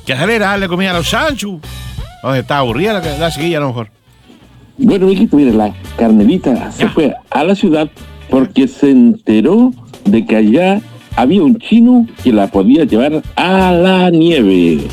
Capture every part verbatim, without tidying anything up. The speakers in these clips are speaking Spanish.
Que salir a darle comida a los chanchos. O está aburrida la, la chiquilla a lo mejor. Bueno, hijito, mire, la Carmelita se Ya. fue a la ciudad porque se enteró de que allá había un chino que la podía llevar a la nieve.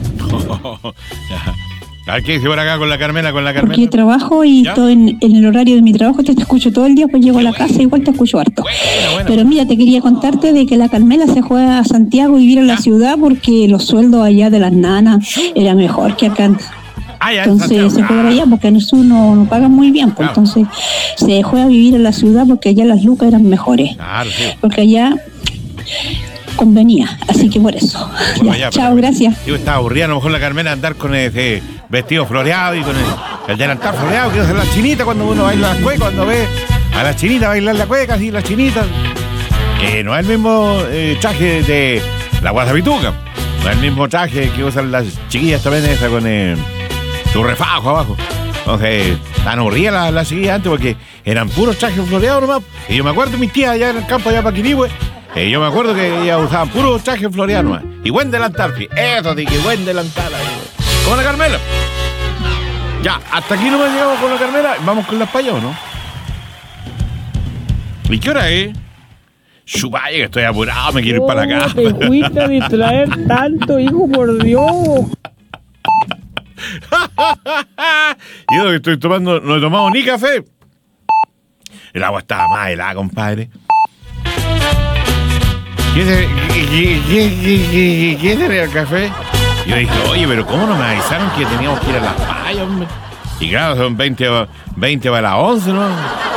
A ver, ¿qué dice por acá con la Carmela, con la Porque Carmela? trabajo y ¿Ya? estoy en, en el horario de mi trabajo, te, te escucho todo el día, pues llego a la casa y igual te escucho harto. Bueno, bueno. Pero mira, te quería contarte de que la Carmela se fue a Santiago a vivir en la ciudad porque los sueldos allá de las nanas era mejor que acá. Ah, ya, en Entonces Santiago. se fue para allá porque en el sur no, no pagan muy bien, pues Claro. entonces se fue a vivir en la ciudad porque allá las lucas eran mejores. Claro, sí. Porque allá convenía, así que por eso. Bueno, Ya, ya, chao, pero- gracias. Digo, estaba aburrida a lo mejor la Carmela andar con ese vestido floreado y con el, el delantal floreado que hace la chinita cuando uno baila la cueca, cuando ve a la chinita bailar la cueca, así, la chinita. Que no es el mismo eh, traje de la guasapituca, no es el mismo traje que usan las chiquillas también esa con el, su refajo abajo. Entonces, tan aburridas las la chiquillas antes porque eran puros trajes floreados nomás. Y yo me acuerdo de mis tías allá en el campo, allá para Quirihue. Eh, yo me acuerdo que ellas usaban puros trajes floreados nomás. Y buen delantal, fi. Eso sí, que buen delantal ahí. Con la Carmela. Ya, hasta aquí nomás llegamos con la Carmela. Vamos con las payas, ¿o no? ¿Y qué hora es? Chupaya, que estoy apurado, me quiero ir para la casa. Te fuiste a distraer tanto, hijo, por Dios. Y yo que estoy tomando, no he tomado ni café. El agua estaba más helada, compadre. ¿Quién es ¿Quién el café? Yo dije, oye, pero ¿cómo no me avisaron que teníamos que ir a las payas, hombre? Y claro, son veinte, veinte para las once, ¿no?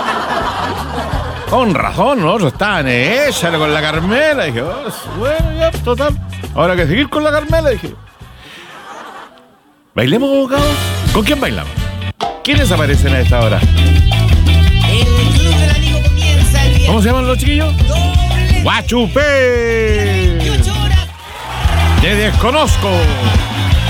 Con razón, nosotros estaban, eh, échale con la Carmela. Dije, oh, bueno, ya, total. Ahora hay que seguir con la Carmela, dije. ¿Bailemos, abogados? ¿Con quién bailamos? ¿Quiénes aparecen a esta hora? El Club del Amigo comienza el ¿Cómo se llaman los chiquillos? doble ¡Guachupé! veintiocho horas. ¡Te desconozco!